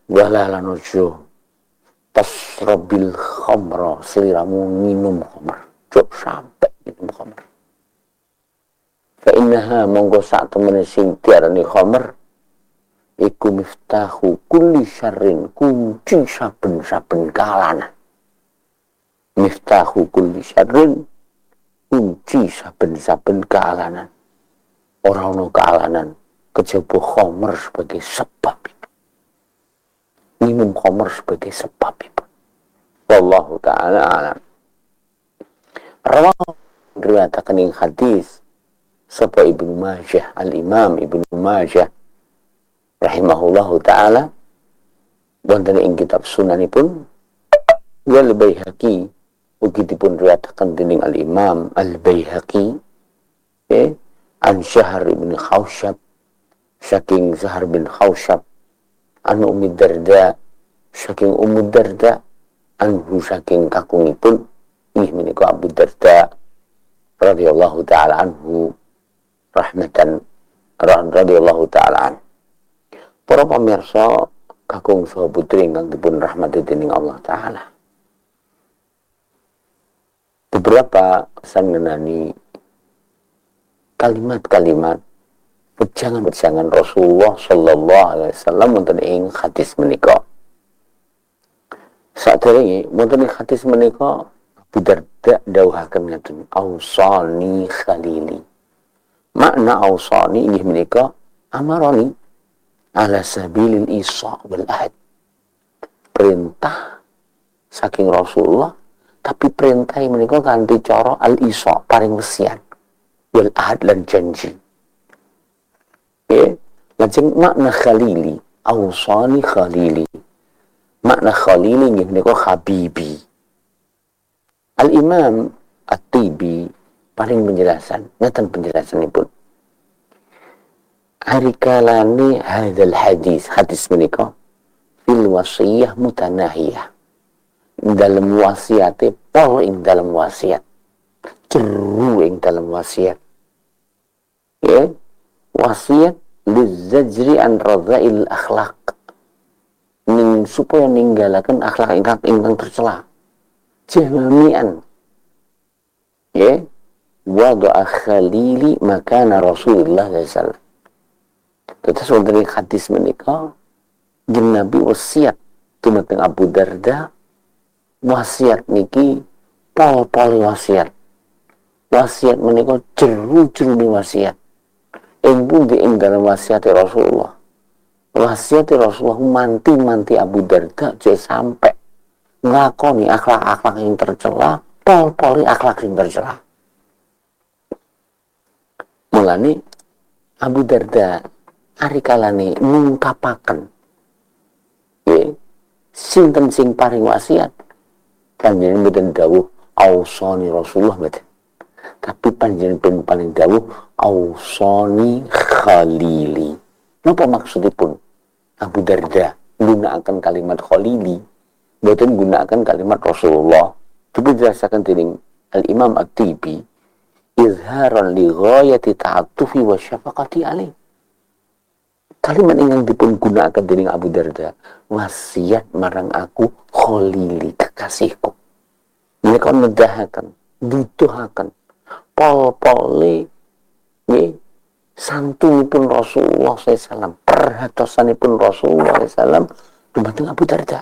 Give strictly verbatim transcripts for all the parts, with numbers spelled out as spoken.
wala lan ojo tasrabil khamra, seliramu minum khamr, cok sampai minum khamr. Fa innaha monggo sak temene sing diarani khamr iku miftahu kulli syarrin, kunci saben-saben kalanan. Miftahu kulli syarrin, kunci saben-saben kealanan. Ora ono kealanan kejaba khamr sebagai sebab itu. Minum khamr sebagai sebab itu. Wallahu ta'ala alam. Rawah riwayataken ing hadis sapa Ibnu Majah, Al-Imam Ibnu Majah rahimahullahu ta'ala wonten ing kitab sunanipun wal Baihaqi ugi dipun riwayataken dening Al-Imam Al-Baihaqi eh an Syahr bin Khawshab saking Syahr bin Khawshab an Ummi Darda saking Ummu Darda anhu saking kakungipun ih menika Abu Darda radhiyallahu taala anhu rahmatan radhiyallahu taala an. Para pamirsa kakung saha putri ingkang dipun rahmati dening Allah taala. Beberapa sangenani kalimat-kalimat pejangan-pejangan Rasulullah sallallahu alaihi wasallam wonten ing hadis menika. Saderenge wonten ing hadis menika Abu Darda dawuhaken ngaten, ausani khalili. Makna ausani inggih menika amaroni ala sabilil isa wal ahad. Perintah saking Rasulullah, tapi perintah menika kanthi cara al isa, paring wasiat, wal ahad lan janji. Ya, lajeng makna khalili, ausani khalili. Makna khalili inggih menika habibi. Al-Imam At-Tibi paling penjelasan, ngeten penjelasanipun. Arikalani hadzal hadis, hadis menika fil wasiyah mutanahiyah. Dalam wasiate pol ing dalam wasiat. Ceru ing dalam wasiat. Ya, wasiat lizajri an radha'il akhlaq. Ning supaya ninggalaken akhlak ingkang ingkang tercela. Jami'an. Ya, wada'a khalili makana Rasulullah sallallahu alaihi wasallam. Terus wonten ing hadis menika jeneng Nabi wasiat dumateng Abu Darda, wasiat niki pol-pol wasiat. Wasiat menika jeru-jerune wasiat. Ing pundi ing dalem wasiat Rasulullah. Wasiat Rasulullah manti-manti Abu Darda aja sampai ngakoni akhlak-akhlak yang tercela, pol-poli akhlak yang tercela. Mulane Abu Darda arikalane ngungkapaken ya sinten sing paring wasiat panjenengan mboten dawuh ausani Rasulullah mboten, tapi panjenengan paling dawuh ausani khalili. Napa maksudipun Abu Darda nggunakaken kalimat khalili, mboten nggunakaken kalimat Rasulullah? Dipunjelasaken dening Al-Imam At-Tibi izharan li ghayati ta'attufi wa syafaqati alaih. Kalimat ingkang dipun gunakaken dening Abu Darda, wasiat marang aku khalili, kekasihku. Menika nedahaken, nuduhaken pol-pole nggih santunipun Rasulullah sallallahu alaihi wasallam, perhatosanipun Rasulullah sallallahu alaihi wasallam dumateng Abu Darda.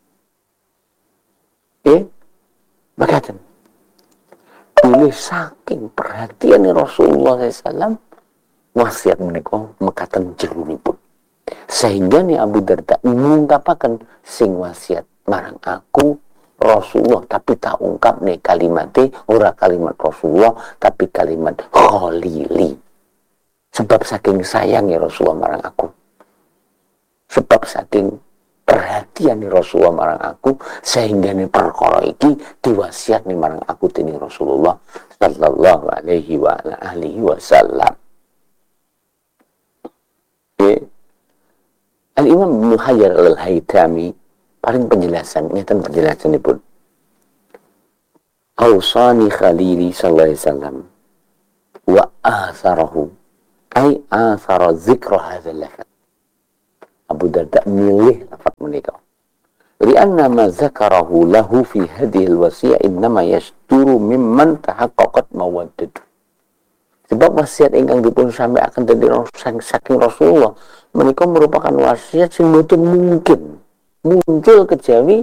Eh, makaten. Pilih saking perhatian Rasulullah sallallahu alaihi wasallam, wasiat menika mekaten jerunipun. Sehingga nih Abu Darda ngungkapaken sing wasiat marang aku Rasulullah, tapi tak ungkap nih kalimatnya ora kalimat Rasulullah, tapi kalimat khalili. Sebab saking sayangnya Rasulullah marang aku. Sebab saking perhatian Rasulullah marang aku, sehingga nih perkara iki diwasiat nih marang aku dening Rasulullah sallallahu alaihi wa alihi wasallam. Ya. Al-Imam Ibnu Hajar Al-Haytami paling penjelasan, ngeten penjelasanipun. Ausani khalili sallallahu alaihi wasallam wa atharahu ay athara dzikra hadzal lafaz. Abu Darda milih lafaz menika. Lianna ma zakarahu lahu fi hadhihi al-wasiyah innama yasduru mimman tahaqqaqat mawaddatu. Sebab wasiat ingkang dipun sampaiaken dening saking Rasulullah menika merupakan wasiat sing boten mungkin muncul kejawi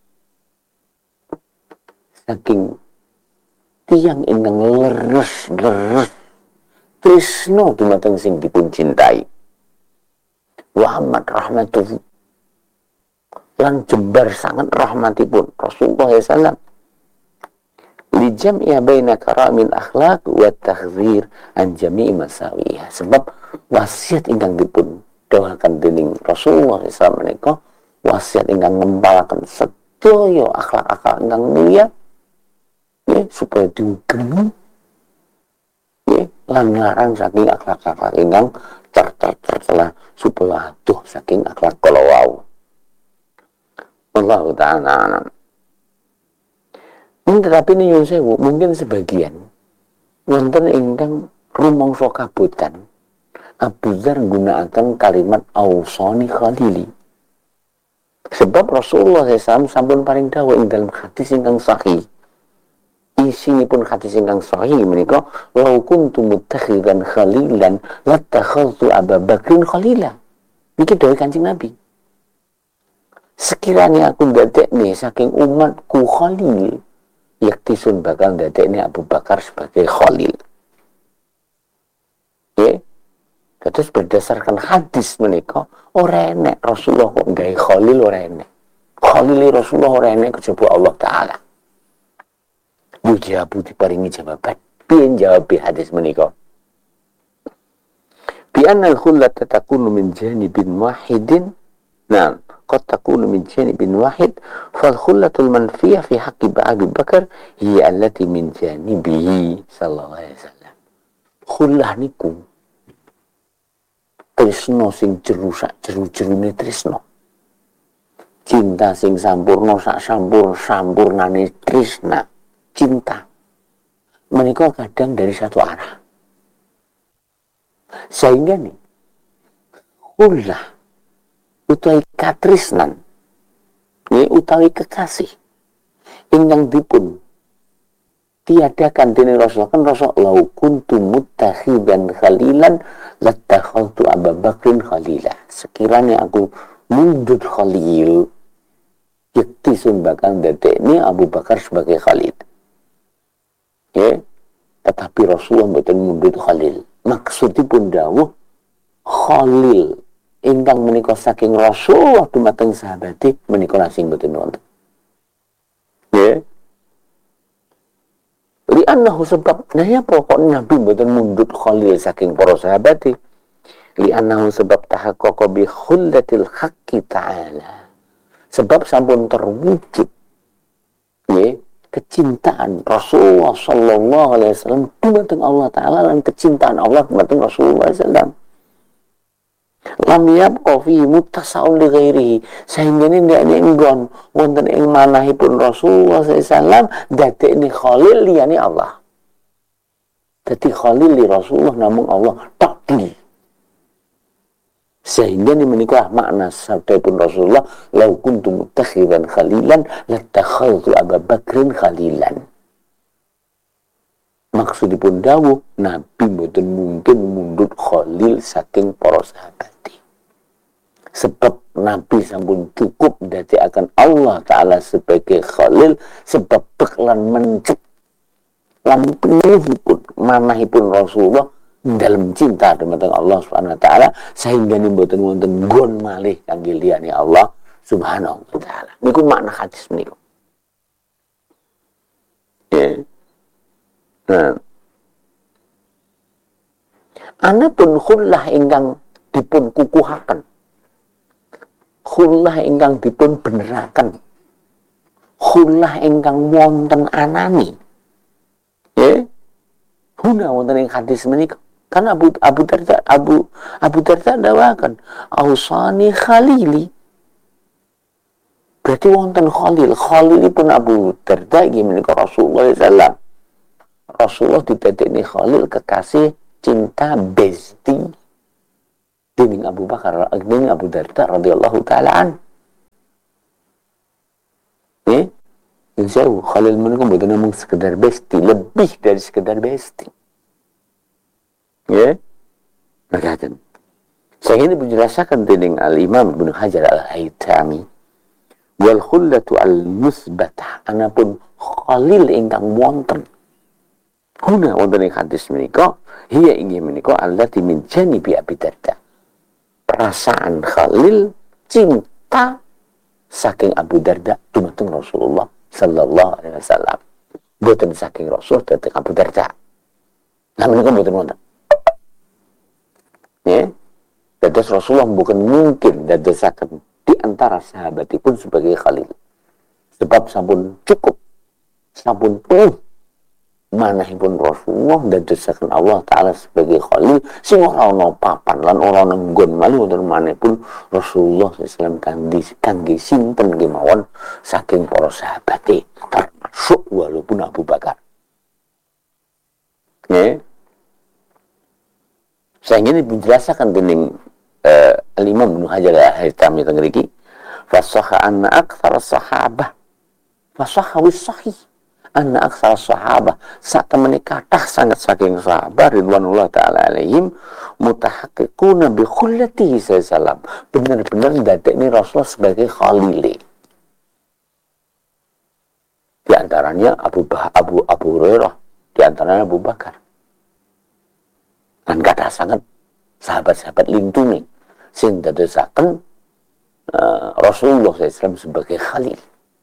saking tiyang ingkang leres-leres tresna dumateng sing dipun cintai. Muhammad rahmatuhu lan jembar sangat rahmatipun Rasulullah sallallahu alaihi wasallam li jam'i baina karamin akhlaq wa takhzir an jami'i masawiha. Sebab wasiat ingkang dipun dawuhaken dening Rasulullah sallallahu alaihi wasallam menika wasiat ingkang ngempalaken sedaya akhlak-akhlak ingkang mulia ya, supaya diugemi ya, lan larang saking akhlak-akhlak ingkang tercela supaya aduh saking akhlak kala wau. Allah ta'ala alam. Tetapi ini nyuwun sewu, mungkin sebagian wonten ingkang rumangsa kabutan Abu Dzar nggunakaken kalimat ausani khalili. Sebab Rasulullah sallallahu alaihi wasallam sampun paring dawuh ing dalam hadis ingkang sahih. Isinipun hadis ingkang sahih menika law kuntu muttakhidan khalilan lattakhadtu Abu Bakrin khalila. Niki dawuh Kanjeng Nabi. Sekiranya aku ndadekne saking umatku khalil, yaktisun bakal ndadekne Abu Bakar sebagai khalil. Ya. Terus berdasarkan hadis menika ora enek Rasulullah kok gawe khalil ora enek. Khalil Rasulullah ora enek kejaba Allah taala. Yujabu diparingi jawaban. Piye jawab hadis menika? Bi anna al-khullat takunu min janibin wahidin. Nah, qad takunu min janibin wahid fal khullatul manfiyah fi haqqi Abu Bakar hiya allati min janibihi sallallahu alaihi wasallam. Khullah niku tresno sing jeru sak jeru-jerune tresno. Cinta sing sampurna sak sampur sampurnane tresna. Cinta menika kadang dari satu arah. Sehingga nih khullah utawi katresnan ya utawi kekasih ingkang dipun tiadakan dening Rasul kan Rasul lau kuntu muttakhidan khalilan lattakhadtu Abu Bakrin khalila. Sekiranya aku mundut khalil yakti sun bakal ndadekne Abu Bakar sebagai khalil. Ya, tetapi Rasulullah mboten mundut khalil. Maksudipun dawuh khalil ingkang menika saking Rasulullah dumateng sahabate menika lasing mboten wonten. Ya. Li annahu sebab naya pokok Nabi mboten mundut khalil saking para sahabate. Li annahu sebab tahaqqaqa bi khullatil haqqi ta'ala. Sebab sampun terwujud ya kecintaan Rasulullah sallallahu alaihi wasallam dumateng Allah taala lan kecintaan Allah dumateng Rasulullah sallallahu alaihi wasallam. Lam yabqa fi muttasaun li ghairihi sehingga ini ndak enggon wonten ing manahipun Rasulullah sallallahu alaihi wasallam dadekne khalil liyane Allah. Dadi khalil li Rasulullah namung Allah tok. Sehingga ini menikah makna sabdaipun Rasulullah lau kuntu muttakhidan khalilan lattakhadtu Abu Bakrin khalilan. Maksudipun dawuh Nabi mboten mungkin mundut khalil saking para sahabat. Sebab Nabi sampun cukup dadekaken Allah taala sebagai khalil sebab beklan mencep lan penuhipun manahipun Rasulullah dalam cinta dumateng Allah Subhanahu wa taala sehingga mboten wonten nggon malih kangge liyane Allah Subhanahu wa taala. Niku makna hadis niku. Ya. Nah. Anapun khullah ingkang dipun kukuhaken. Khullah ingkang dipun beneraken. Khullah ingkang wonten anani. Ya. Huna wonten ing hadis menika. Kan Abu Abu Darda Abu Abu Darda dawakan ausani khalili. Berarti wonten khalil. Khalilipun Abu Darda inggih menika Rasulullah sallallahu alaihi wasallam. Rasulullah didadekne khalil kekasih cinta besti dening Abu Bakar dening Abu Darda radhiyallahu taala an. Ya, insya Allah Khalil menika mboten namung sekedar besti, lebih dari sekedar besti. Ya, makaten. Saya ini menjelaskan dening Al-Imam Ibnu Hajar Al-Haytami wal khullatu al-musbatah anapun khalil ingkang wonten. Huna wonten ing hadis menika, hiya inggih menika allati min janibi Abi Darda. Perasaan khalil cinta saking Abu Darda dumateng Rasulullah sallallahu alaihi wasallam. Boten saking Rasul dhateng Abu Darda. Nah menika boten wonten. Ya. Dados Rasulullah bukan mungkin dadosaken di antara sahabatipun sebagai khalil. Sebab sampun cukup, sampun penuh manahipun Rasulullah dadosaken Allah Ta'ala sebagai khalil sing ora ana papan lan ora ana nggon malih wonten manahipun Rasulullah sallallahu alaihi wasallam kangge kangge sinten kemawon saking para sahabate termasuk walaupun Abu Bakar. Ya. Saya ingin menjelaskan dening Uh, Al-Imam Ibnu Hajar Al-Haytami teng mriki fasakha anna aktsara sahabah fasakha wis sahih anna aktsara sahabah sak temene kathah sangat saking sahabat ridwanullah taala alaihim mutahaqqiquna bi khullatihi sallallahu benar-benar ndadekne Rasulullah sebagai khalile. Di antaranya Abu bah Abu Abu Hurairah, di antaranya Abu Bakar. Dan kathah sangat sahabat-sahabat lintune sing dadosaken uh, Rasulullah sallallahu alaihi wasallam sebagai khalil.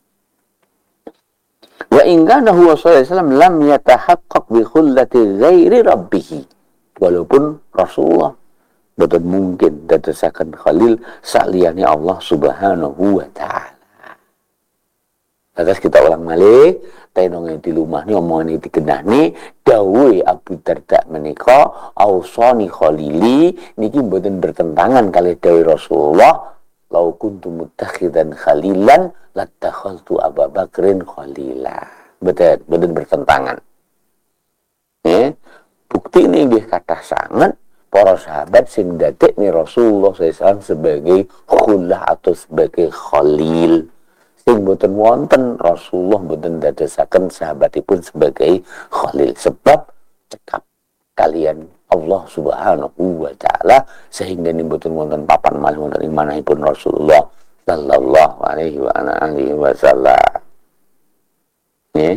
Wa in kana huwa sallallahu alaihi wasallam lam yatahaqqaq bi khullati ghairi rabbih. Walaupun Rasulullah boten mungkin dadosaken khalil saliyane Allah Subhanahu wa taala. Terus kita ulang malih tenong di rumah ni omongan ini dikenani dawuhe Abu Darda menika ausani khalili niki mboten bertentangan kali dawuh Rasulullah lau kuntu muttakhidan khalilan lattakhaltu Abu Bakrin khalila. Betul, mboten bertentangan. Ya, bukti ini nggih kathah sanget para sahabat sing ndadekne Rasulullah sallallahu alaihi wasallam sebagai khullah atau sebagai khalil. Sing boten wonten Rasulullah boten dadosaken sahabatipun sebagai khalil sebab cekap kalian Allah Subhanahu wa taala sehingga ini boten wonten papan malih wonten ing manahipun Rasulullah sallallahu alaihi wa alihi wasallam. Ya.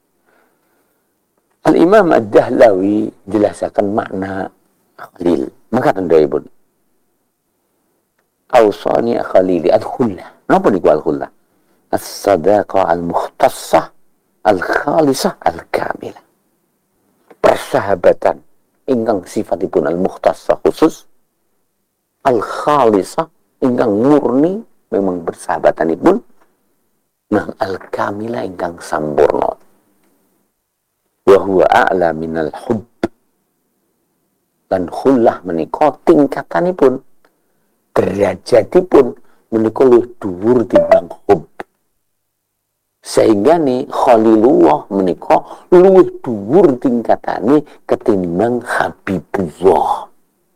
Al-Imam Ad-Dahlawi jelasaken makna khalil. Maka tandhaipun Ausani khalili al-khullah. Napa niku al-khullah? As-sadaqah al-mukhtassah al-khalisah al-kamilah. Persahabatan ingkang sifatipun al-mukhtassah khusus, al-khalisah ingkang murni memang persahabatanipun, nang al-kamilah ingkang sampurna. Wa huwa a'la minal hubb. Dan khullah menika tingkatanipun, derajatipun menika luwih dhuwur timbang hubb. Sehingga nih Khalilullah menika luwih dhuwur tingkatane ketimbang Habibullah.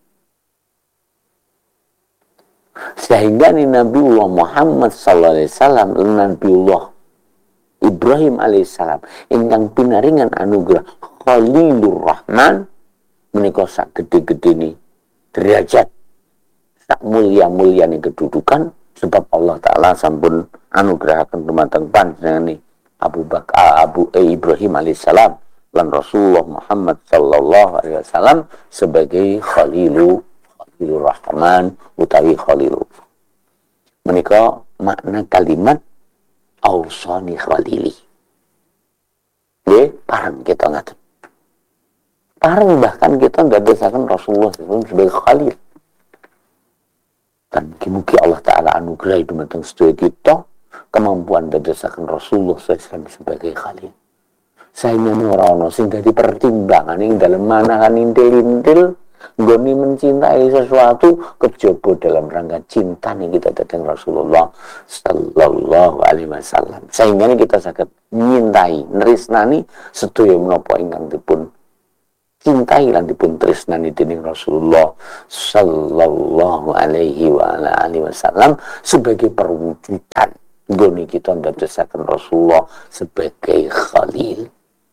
Sehingga nih Nabiullah Muhammad sallallahu alaihi wasallam lan Nabiullah Ibrahim alaihissalam ingkang pinaringan anugerah Khalilur Rahman menika sak gede-gedene derajat sak mulia-mulyane kedudukan sebab Allah Ta'ala sampun anugerahkan dumateng panjenengane Abu Bakar Abu eh, Ibrahim alaihissalam lan Rasulullah Muhammad sallallahu alaihi wasallam sebagai Khalilu Khalilur Rahman utawi Khalilu. Menika makna kalimat Ausani khalili. Nggih, parang kita ngaten. Parang bahkan kita ndadosaken Rasulullah sallallahu alaihi wasallam sebagai khalil. Dan mugi Allah Ta'ala anugerah dumateng sedaya kita kemampuan dadosaken Rasulullah sallallahu alaihi wasallam sebagai khalil. Saene ora ana sing dadi pertimbangan ing dalem manakan intil-intil nggone mencintai sesuatu kejaba dalam rangka cinta nih kita datang Rasulullah sallallahu alaihi wasallam. Sehingga kita saged nyintai, nresnani sedaya menapa ingkang dipun cintai lan dipun tresnani dening Rasulullah sallallahu alaihi wa alihi wasallam sebagai perwujudan Goni kita ndadosaken Rasulullah sebagai khalil.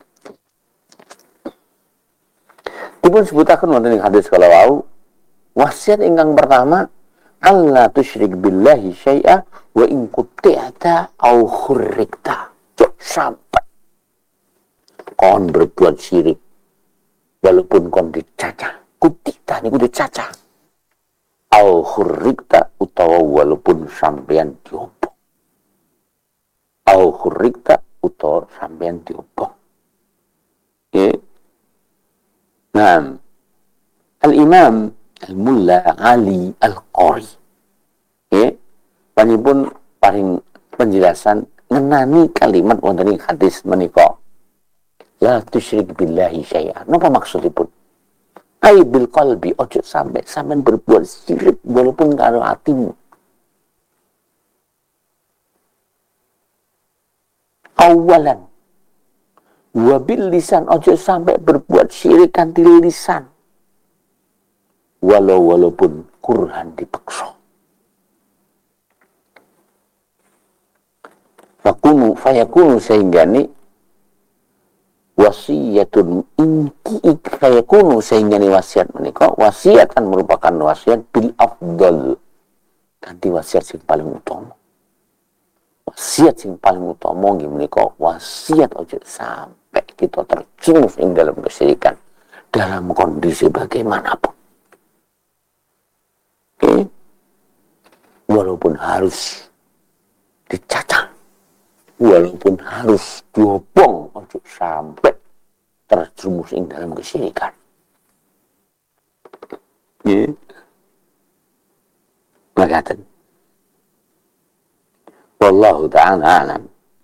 Dipun sebutaken wonten ing hadis kala wau, wasiat ingkang pertama, alla tusyrik billahi syai'a wa in quti'ta au khurrikta. Sampai kon berbuat syirik walaupun kon dicacah. Kutita niku dicacah. Au khurrikta utawa walaupun sampean diobong. Au khurrikta utawa sampean diobong. Ya. Nah, Al-Imam Al-Mulla Ali Al-Qari. Ya. Panipun paring penjelasan ngenani kalimat wonten ing hadis menika. La tusyrik billahi syai'an. Napa maksudipun? Ai bil qalbi, ojo sampai sampean berbuat syirik walaupun karo hatimu. Awalan wabil lisan, ojo sampai berbuat syirik kanthi lisan. Walau walaupun kurhan dipaksa. Fakunu fayakunu sehingga ni wasiyatun inki ikayakunu sehingga ni wasiat menika wasiatan merupakan wasiat bil afdal, kanthi wasiat sing paling utama. Wasiat sing paling utama nggih menika wasiat ojo sampai kita terjerumus ing dalam kesyirikan dalam kondisi bagaimanapun. Oke, walaupun harus dicacah, walaupun harus diobong, ojo sampai terjerumus ing dalam kesyirikan. Ya. Makaten. Wallahu ta'ala alam.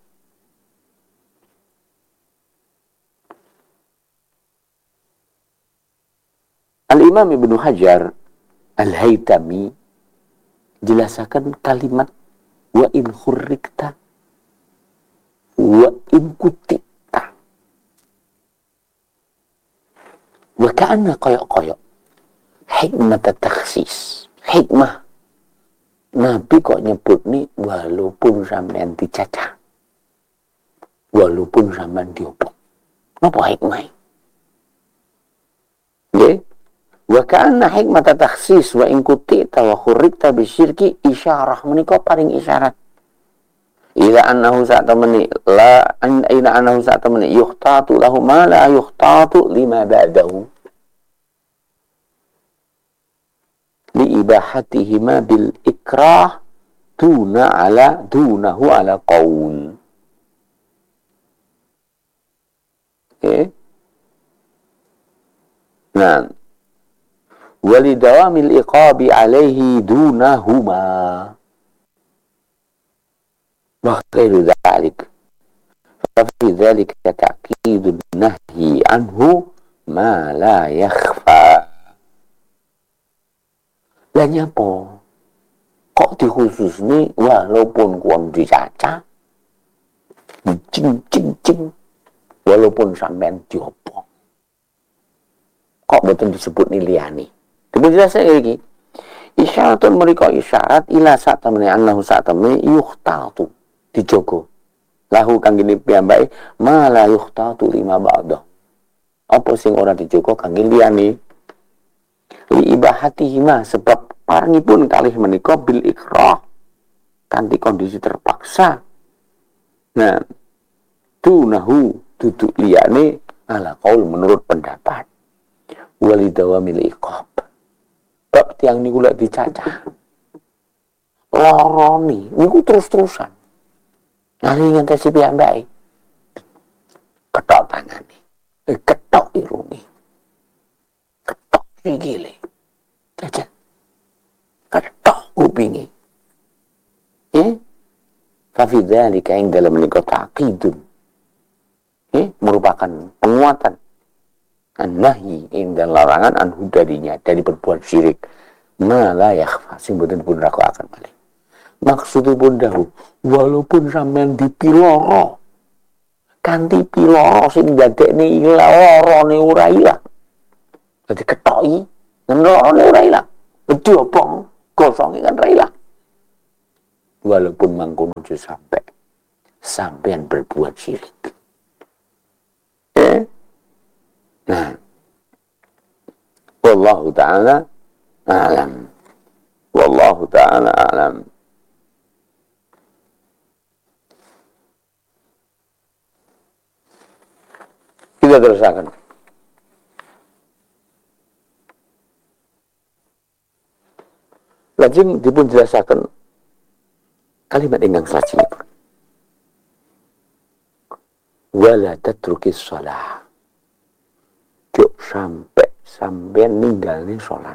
Al-Imam Ibnu Hajar Al-Haytami jelasakan kalimat wa in khurrikta wa in kutita. Wa ka'anna koyok-koyok hikmat takhsis. Hikmah Nabi kok nyebut nih walaupun sampean dicacah, walaupun sampean diobong. Napa hikmah? Nggih. Wa ka'anna hikmat takhsis wa in kutita wa khurrikta bisyirki isyarah menika paring isyarat. Ila annahu sa'tamani la an ila annahu sa'tamani yuhtatu lahu ma la yuhtatu lima ba'dahu li ibahatihima bil ikrah duna ala dunahu ala qaul. Oke. Nah, walidawamil iqabi alaihi dunahuma wa ghairu dzalik. Fa fi dzalika ta'kidun nahyi anhu ma la yakhfa. Lah nyapa? Kok dikhusus nih walaupun kuang dicaca, cing cing cing, walaupun sampean diobong. Kok betul disebut nih liyane? Dipun jelasake iki. Isyaratun mereka isyarat ila sak temene annahu sak temene yuhtatu dijogo. Lahu kang gini piyambake malah yuhtatu lima ba'da. Apa sing ora dijogo kangge liyane? Li ibahatihima sebab parangipun kalih menika bil ikrah kanthi kondisi terpaksa. Nah, dunahu duduk liyane ala qaul menurut pendapat. Walidawamil iqab. Bab tiang niku lek dicacah. Loroni niku terus-terusan. Nali ngentesi piyambake. Ketok tangane. Eh, ketok irunge. Ketok sikile. Caca. Ketok kupinge. Eh? Fa fi dzalika ing dalam menika ta'qidun. Eh, merupakan penguatan an-nahyi ing dan larangan anhu darinya dari berbuat syirik. Ma la yakhfa sing boten pun raku akan malih. Maksudipun dahulu walaupun sampean dipiloro kanthi piloro sing dadekne ilang lorone ora ilang. Dadi ketoki nang lorone ora ilang. Wedi obong gosonge kan ora ilang. walaupun mangkono aja sampai sampean berbuat syirik. Eh? Nah, wallahu ta'ala a'lam. Wallahu ta'ala a'lam. Kita teruskan. Lajeng dipun jelasaken kalimat ingkang salajengipun. Wala tatrukis shalah. Jok sampai sampean ninggalin sholat.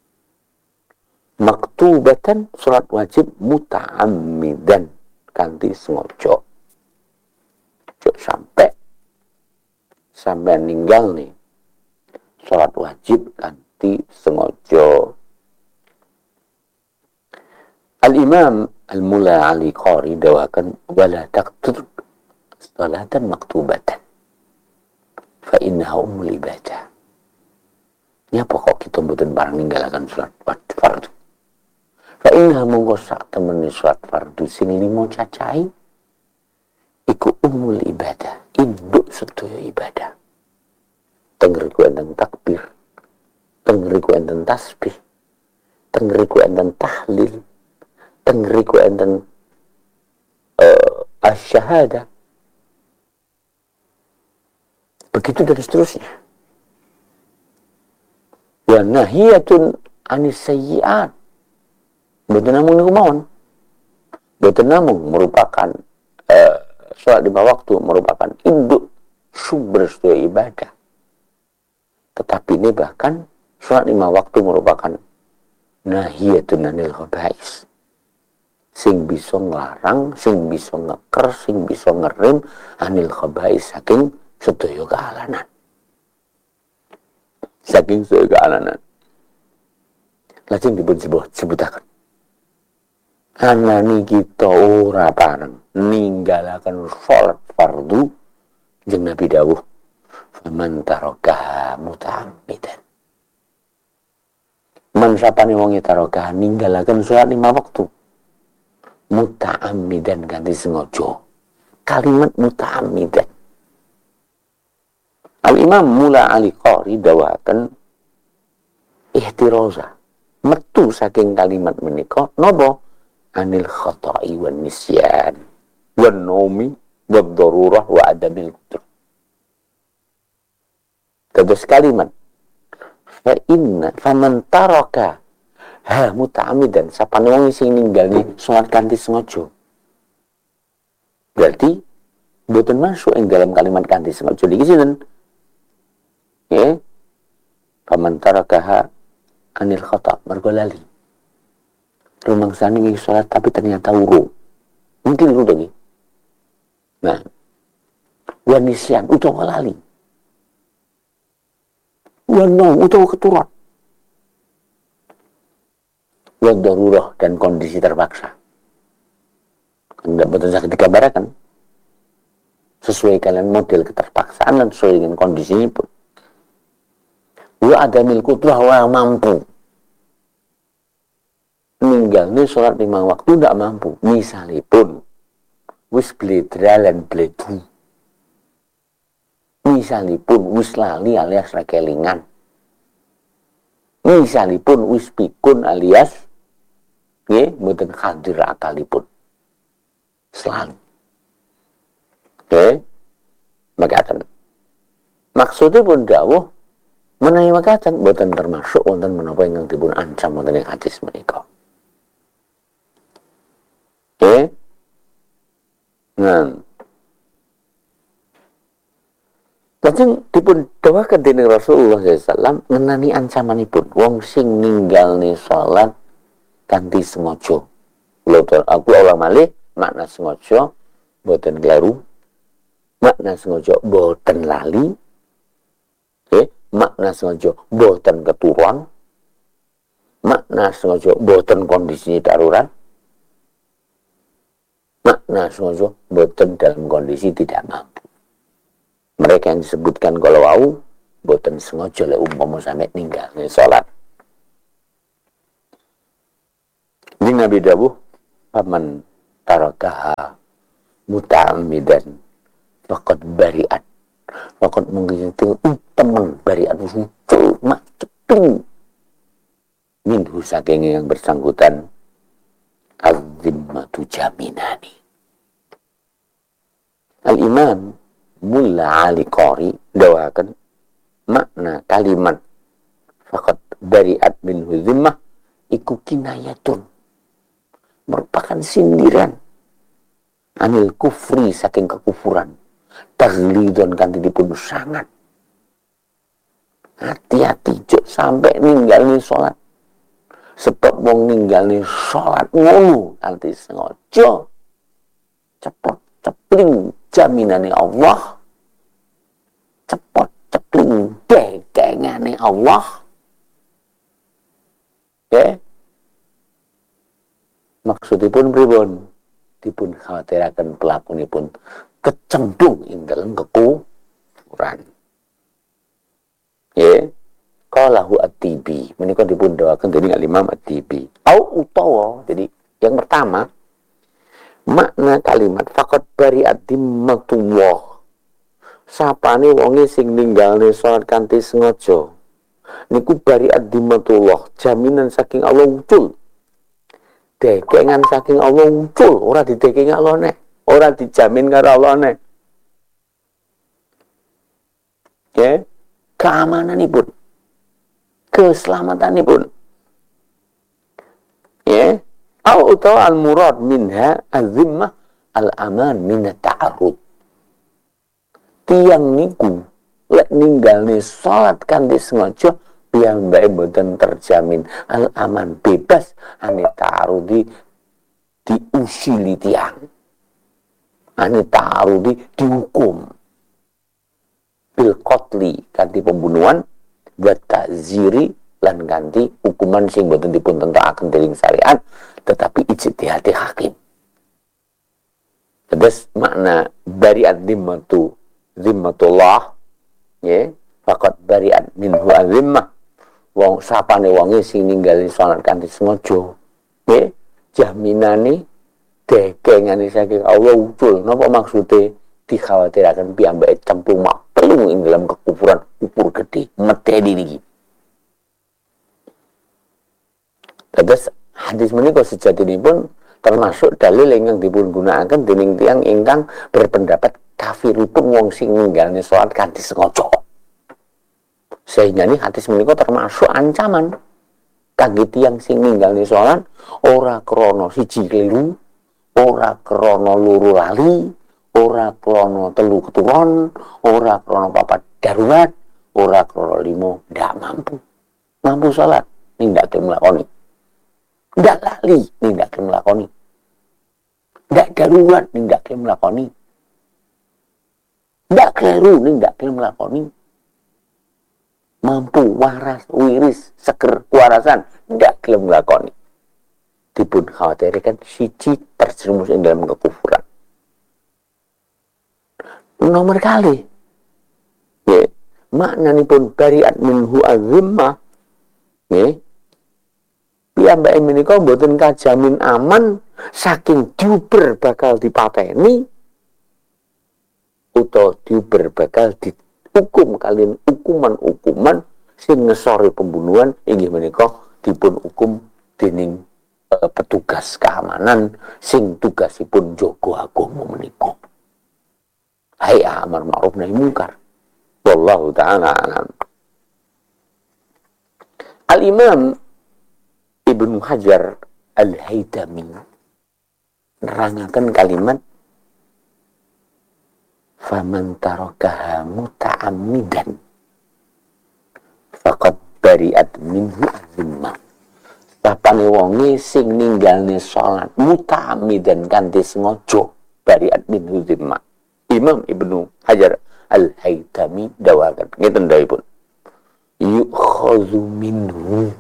Maktubatan sholat wajib muta'ammidan kanthi sengaja. Jok sampai sampean ninggal nih sholat wajib kanthi sengaja. Al-Imam Al-Mula Ali Qari dawakan wala taqtur salatan maktubatan fa innaha ummul ibadah. Ya pokok kita mboten barang ninggalaken salat fardu. Fa innaha monggo sak temene salat fardu sing limo cacahe iku ummul ibadah, induk sedaya ibadah. Tengriku enten takbir, tengriku enten tasbih, tengriku enten tahlil, tengriku enten uh, asy-syahadah. Begitu dan seterusnya. Wa nahiyatun anis sayyi'at. Boten namung niku mawon. Boten namung merupakan uh, salat lima waktu merupakan induk sumber sedaya ibadah. Tetapi ini bahkan salat lima waktu merupakan nahiyatun anil khaba'is. Sing bisa nglarang, sing bisa ngeker, sing bisa ngerim anil khaba'is saking sedaya kealanan. Saking sedaya kealanan. Lajeng dipun sebutaken. Anani kita ora pareng ninggalaken salat fardu jeung Nabi dawuh faman taraka muta'ammidan. Man sapane wong taraka ninggalaken salat lima waktu muta'ammidan ganti sengaja. Kalimat muta'ammidan. Al-Imam Mula Ali Qari dawakan ihtiroza metu saking kalimat menika napa anil khata'i wan nisyan wan naumi wad darurah wa adamil qudrah. Terus kalimat fa inna faman taraka ha muta'ammidan sapane wong sing ninggalne salat kanthi sengaja. Berarti mboten masuk ing dalam kalimat kanthi sengaja iki sinten? Ya. Faman tarakaha anil khata' mergo lali. Rumangsane ngi salat tapi ternyata wuru. Mungkin wuru lagi. Nah. Wa nisyan utawa lali. Wa nom utawa keturut. Wa darurah dan kondisi terpaksa. Tidak betul sakit dikabarkan. Sesuai kalian model keterpaksaan dan sesuai dengan kondisinya pun. Wa adamil qudrah wa mampu. Ninggalnya sholat lima waktu tidak mampu. Misalipun wis bledralan bledu. Misalipun wis lali alias rakelingan. Misalipun wis pikun alias nggih mboten hadir akalipun. Selalu. Oke. Makaten. Maksudnya pun dawuh menawi makaten mboten termasuk wonten menapa ingkang dipun ancam wonten ing hadis menika. Oke. Nah. Lajeng dipun dawuhaken dening Rasulullah sallallahu alaihi wasallam ngenani ancamanipun wong sing ninggalne salat kanthi sengaja. Aku ulang malih makna sengaja boten kleru. Makna sengaja boten lali. Eh, makna sengaja boten keturuan. Makna sengaja boten kondisi darurat. Makna sengaja boten dalam kondisi tidak mampu. Mereka yang disebutkan kalau wau boten sengaja le umpama sampai ninggal salat. Ini Nabi dawuh paman tarakaha muta'ammidan faqad bari'at faqad menggiting teman bari'at muncul mak cetung minhu saking yang bersangkutan az-zimmatu jaminani. Al-Imam Mulla Ali Qari dawakan makna kalimat faqad bari'at minhu zimmah iku kinayatun, merupakan sindiran anil kufri saking kekufuran, taglidon kanthi dipun sangat hati-hati jok sampai ninggalin sholat, sebab wong ninggalin sholat ngono kanthi sengaja cepot cepling jaminane Allah, cepot cepling dekengane Allah. Ya, maksudipun pripun? Dipun khawatiraken pelakunipun kecemplung ing dalem kekufuran. Ya, qalahu at-Tibi, menika dipun dawaken dening Al-Imam at-Tibi. Au utawa, jadi yang pertama makna kalimat faqad bari'at dimmatullah, sapane wonge sing ninggalne salat kanthi sengaja niku bari'at dimmatullah, jaminan saking Allah ucul, dekengan saking Allah ucul, ora didekengi Allah nek, ora dijamin karo Allah nek. Ya, keamananipun, keselamatanipun. Ya, au utawa al-murad minha az-zimmah al-aman min at-ta'arrud. Tiang niku lek ninggalne salat kanthi sengaja piyambake mboten terjamin al-aman, bebas ane ta'arudi diusili tiang, ane ta'arudi dihukum bil qatli kanthi pembunuhan, buat ta'ziri lan kanthi hukuman sing mboten dipun tentakaken dening syariat tetapi ijtihad hakim. Terus makna bari'at zimmatu zimmatullah, ya, faqad bari'at minhu az-zimmah, wong sapane wonge sing ninggali salat kanthi sengaja, ya, jaminane dekengane saking Allah ucul. Napa maksude? Dikhawatiraken piyambake cemplung maklum ing dalam kekufuran kufur gede medeni niki. Terus hadis menika sejatosipun termasuk dalil ingkang dipun gunakaken dening tiyang ingkang berpendapat kafiripun wong sing ninggalne salat kanthi sengaja. Sehingga ini hadis menika termasuk ancaman kangge tiyang sing ninggalne salat ora krana siji keliru, ora krana loro lali, ora krana telu keturun, ora krana papat darurat, ora krana limo ndak mampu. Mampu salat ning ndak nglakoni. Ndak lali ning ndak nglakoni. Ndak darurat ning ndak nglakoni. Ndak kleru ning ndak nglakoni. Mampu waras wiris seger kuarasan ndak gelem nglakoni. Dipun khawatirkan siji terjerumus ing dalam kekufuran. Nomor kali, ya, maknanipun bari'at minhu az-zimmah, ya, piyambake menika mboten kajamin aman saking diuber bakal dipateni utawa diuber bakal dihukum kalian hukuman-hukuman sing ngesori pembunuhan inggih menika dipun hukum dening uh, petugas keamanan sing tugasipun jaga agama menika. Hai amar ma'ruf nahi munkar. Wallahu ta'ala alam. Al-Imam Ibnu Hajar Al-Haytami nerangaken kalimat faman tarakaha muta'ammidan faqad bari'at minhu az-zimmah. Sapane wonge sing ninggalne salat muta'ammidan kanthi sengaja bari'at minhu zimmah. Imam Ibnu Hajar Al-Haytami dawakan ngeten dawuhipun yu'khazu minhu,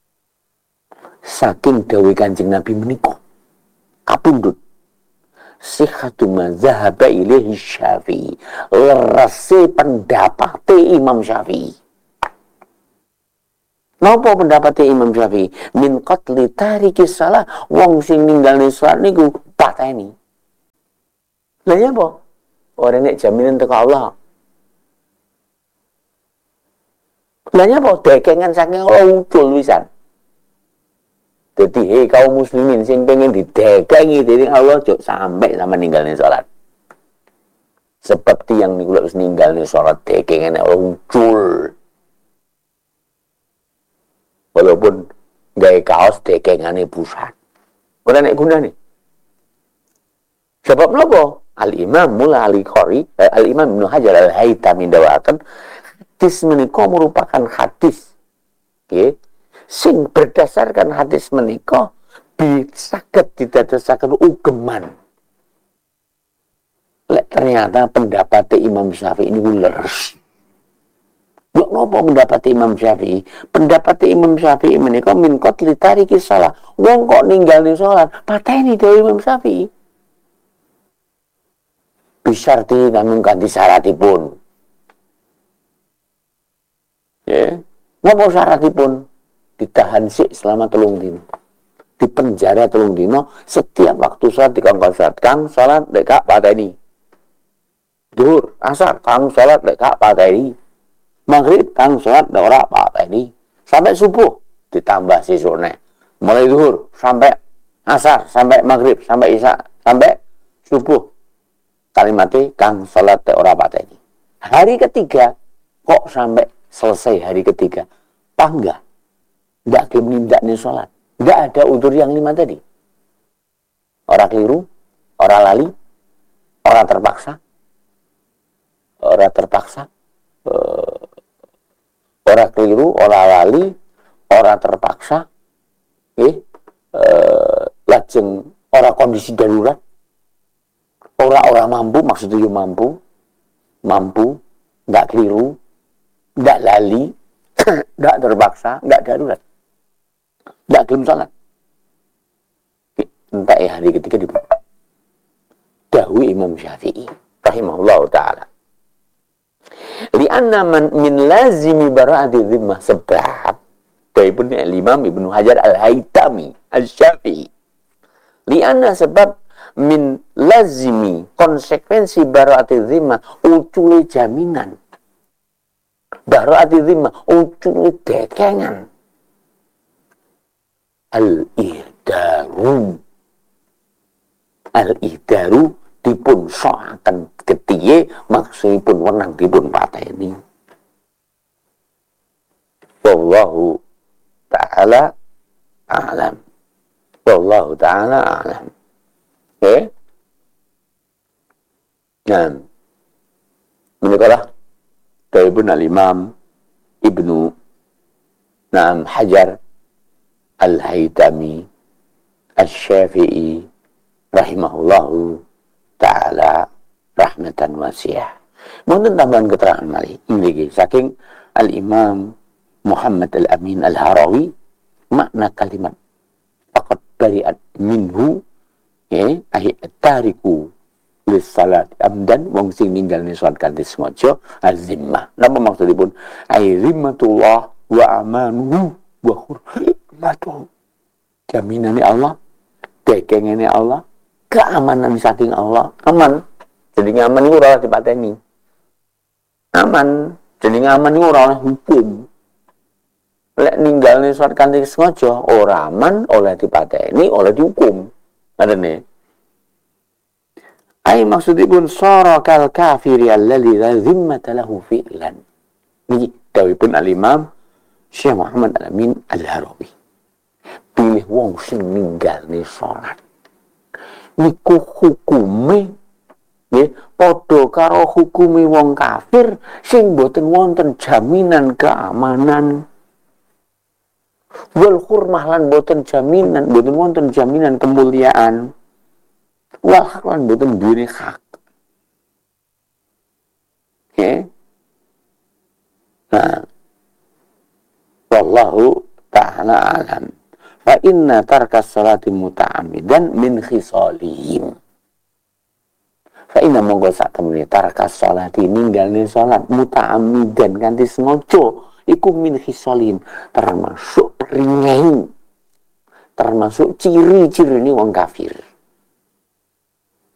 saking dawuh Kanjeng Nabi menika kapundhut sihhatu mazhaba ilaihi Syafi'i, lerase pendapate Imam Syafi'i. Napa pendapate Imam Syafi'i? Min qatli tariki salah, wong sing ninggalne salat niku pateni. Lah ya apa? Ora nek jaminan teko Allah. Lah ya apa? Dekengan saking Allah ucul wisan. Jadi hei kaum muslimin sing pengen didekengi dening Allah cuk sampai sama ninggalin salat. Seperti yang niku wis ninggalin salat dekengan Allah ucul. Walaupun gawe kaos dekengane pusat. Ora nek gunane. Sebab napa? Al-Imam Mula Al-Qari, eh, Al-Imam Ibnu Hajar Al-Haytami dawakan hadis menika merupakan hadis nggih sing berdasarkan hadis menika saged didadosaken ugeman. Lek ternyata pendapat Imam Syafi'i ini leres. Lha napa pendapat Imam Syafi'i? Pendapat Imam Syafi'i menika min qatli tariki shalah. Wong kok ninggalin salat, pateni dewe Imam Syafi'i. Bisyarti namung kanthi syaratipun. Ya, napa syaratipun? Ditahan sik selama telung dino. Di penjara telung dino, setiap waktu salat dikongkon salat. Kang salat nek gak pateni. Duhur, asar, kang salat nek gak pateni. Maghrib, kang salat nek ora pateni. Sampai subuh ditambah sisone. Mulai duhur sampai asar, sampai maghrib, sampai isya, sampai subuh. Kalimatnya kang salat nek ora pateni. Hari ketiga kok sampai selesai hari ketiga. Pangga. Tidak kemindak nih sholat. Tidak ada udur yang lima tadi. Orang keliru, orang lali, orang terpaksa, orang terpaksa, uh, orang keliru, orang lali, orang terpaksa, eh, uh, lajeng orang kondisi darurat, orang-orang mampu, maksudnya mampu, mampu, nggak keliru, nggak lali, nggak terpaksa, nggak darurat. Tidak gelem salat. Entah ya hari ketiga dibunuh. Dahwi Imam Syafi'i rahimahullah ta'ala. Lianna man min lazimi bara'ati dhimmah. Sebab dari pun Imam Ibnu Hajar Al-Haytami Al-Syafi'i. Lianna sebab min lazimi konsekuensi bara'ati dhimmah uculi jaminan. Bara'ati dhimmah uculi dekengan. Al-ihdaru Al-ihdaru dipun soaken ketiye maksudipun wenang dipun pateni. Wallahu ta'ala a'lam. Wallahu ta'ala a'lam. Oke? Nah, menikalah dari pun al-Imam Ibnu Naam Hajar Al-Haytami Al-Syafi'i rahimahullahu ta'ala rahmatan wasi'ah. Mohon tambahan keterangan malih ini saking Al-Imam Muhammad Al-Amin Al-Harawi makna kalimat faqad bari'at minhu ya ahi tariku lis salat amdan wong sing ninggalne salat kanthi sengaja azimmah. Napa maksudipun? Ai zimmatullah wa amanuhu wa hurmatuh. Jaminannya Allah, dekengannya Allah, keamanan saking Allah, aman. Jadi aman itu ora dipateni. Aman, jadi aman itu ora hukum. Lek ninggalne salat kanthi sengaja ora aman, oleh dipateni, oleh dihukum. Ngerti? Ai maksudipun sarakal kafiri alladzi la zimmata lahu fi'lan. Niki dawuhipun al-Imam Syekh Muhammad Al-Amin Al-Harawi. Pilih wong sing ninggalne salat. Niku hukume nggih padha karo hukume wong kafir sing boten wonten jaminan keamanan. Wal hurmah lan boten jaminan, boten wonten jaminan kemuliaan. Wal hak lan boten duwe hak. Oke. Nah, wallahu ta'ala alam. Fa inna tarkas salati muta'ammidan min khisalihim. Fa inna monggo sak temene tarkas salati ninggalne salat muta'ammidan kanthi sengaja iku min khisalihim termasuk ringeng. Termasuk ciri-ciri ini wong kafir.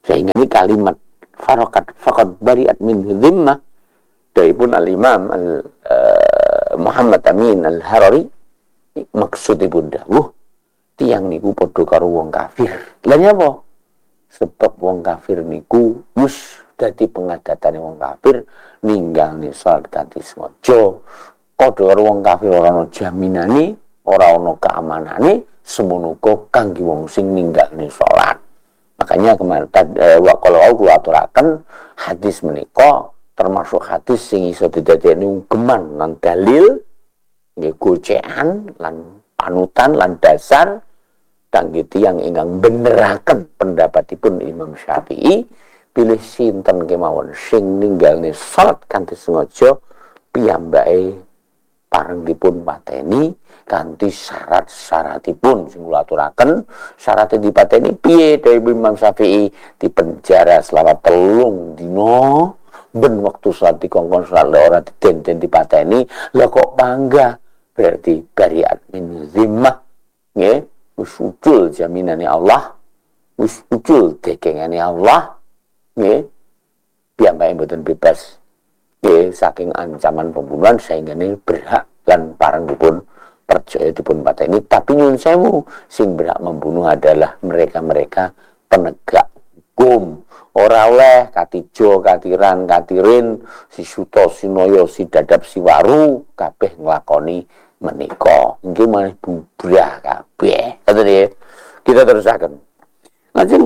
Sehingga ini kalimat farakat faqad bari'at min dhimmah dari pun al-Imam al, uh, Muhammad Amin al-Harari maksudipun dawuh tiyang niku padha karo wong kafir. Lha nyapa? Sebab wong kafir niku wis dadi pengadatane wong kafir ninggalne salat kanthi sengaja. Padha karo wong kafir ora ana jaminane, ora ana keamanane, semono uga kangge wong sing ninggalne salat. Makanya kemarin eh, kalau aku aturaken hadis menika termasuk hadis sing iso didadekne ugeman lan dalil nggih gocekan lan panutan lan dasar kangge tiyang ingkang beneraken pendapatipun Imam Syafi'i pilih sinten kemawon sing ninggalne salat kanthi sengaja piyambake pareng dipun pateni kanthi syarat-syaratipun sing kula aturaken. Syaratnya dipateni piye dari Imam Syafi'i? Dipenjara selama telung dino, ben waktu salat dikongkon salat ora diden-den dipateni. Lah kok bangga? Berarti bariat min zimmah. Nggih, wis ucul jaminane Allah, wis ucul dekengane Allah. Nggih, piyambake mboten bebas nggih saking ancaman pembunuhan sehingga ini berhak lan pareng dipun percaya dipun pateni. Tapi nyun sewu sing berhak membunuh adalah mereka-mereka penegak hukum. Ora oleh katijo, katiran, katirin, si Suto, si Noyo, si Dadap, si Waru kabeh nglakoni menika. Nggih malih bubrah kabeh. Ngoten nggih. Kita terusaken. Lajeng